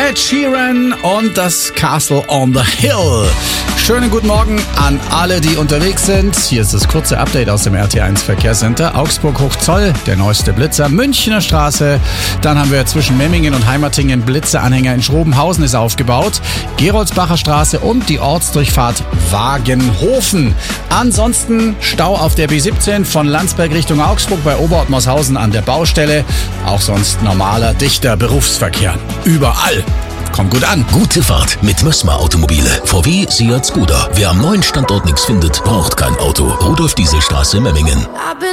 Ed Sheeran und das Castle on the Hill. Schönen guten Morgen an alle, die unterwegs sind. Hier ist das kurze Update aus dem RT1 Verkehrscenter. Augsburg-Hochzoll, der neueste Blitzer. Münchner Straße. Dann haben wir zwischen Memmingen und Heimatingen Blitzeranhänger in Schrobenhausen ist aufgebaut. Geroldsbacher Straße und die Ortsdurchfahrt Wagenhofen. Ansonsten Stau auf der B17 von Landsberg Richtung Augsburg bei Oberortmarshausen an der Baustelle. Auch sonst normaler, dichter Berufsverkehr. Überall. Kommt gut an. Gute Fahrt mit Mössmer Automobile. VW, Seat, Skoda. Wer am neuen Standort nichts findet, braucht kein Auto. Rudolf-Diesel-Straße, Memmingen.